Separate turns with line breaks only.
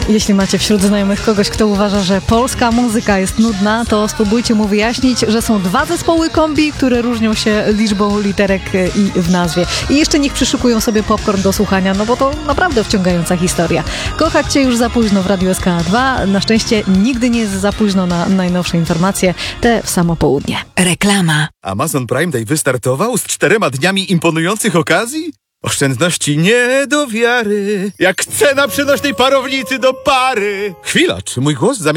Jeśli macie wśród znajomych kogoś, kto uważa, że polska muzyka jest nudna, to spróbujcie mu wyjaśnić, że są dwa zespoły kombi, które różnią się liczbą literek i w nazwie. I jeszcze niech przyszykują sobie popcorn do słuchania, no bo to naprawdę wciągająca historia. Kochać Cię już za późno w Radiu SK2. Na szczęście nigdy nie jest za późno na najnowsze informacje, te w samo południe.
Reklama.
Amazon Prime Day wystartował z 4 dniami imponujących okazji? Oszczędności nie do wiary, jak cena przenośnej parownicy do pary. Chwila, czy mój głos zamienia